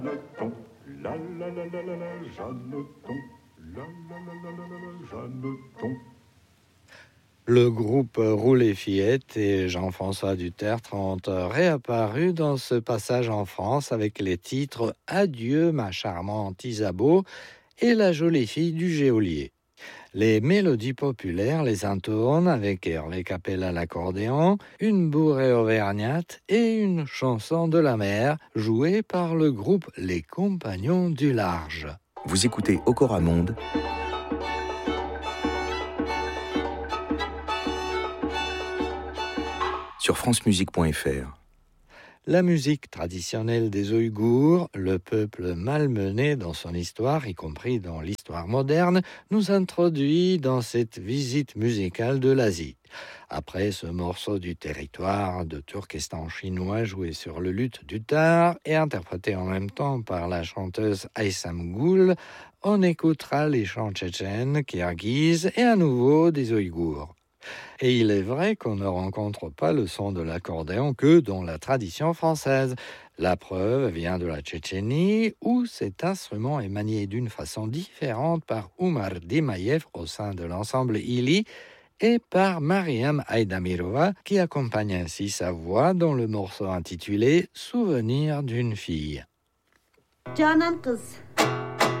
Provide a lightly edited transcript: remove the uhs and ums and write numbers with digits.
Jeanneton, la la la la la la, Jeanneton, la la la la la la, Jeanneton. Le groupe Roulet Fillette et Jean-François Dutertre ont réapparu dans ce passage en France avec les titres Adieu ma charmante Isabeau et La jolie fille du geôlier. Les mélodies populaires les intonent avec Hervé Capel à l'accordéon, une bourrée auvergnate et une chanson de la mer jouée par le groupe Les Compagnons du Large. Vous écoutez Okoramonde sur francemusique.fr. La musique traditionnelle des Ouïghours, le peuple malmené dans son histoire, y compris dans l'histoire moderne, nous introduit dans cette visite musicale de l'Asie. Après ce morceau du territoire de Turkestan chinois joué sur le luth du tar et interprété en même temps par la chanteuse Aysam Gul, on écoutera les chants tchétchènes, kirghizes et à nouveau des Ouïghours. Et il est vrai qu'on ne rencontre pas le son de l'accordéon que dans la tradition française. La preuve vient de la Tchétchénie, où cet instrument est manié d'une façon différente par Oumar Dimayev au sein de l'ensemble Ili et par Mariam Aydamirova, qui accompagne ainsi sa voix dans le morceau intitulé « Souvenir d'une fille ». Canan kız,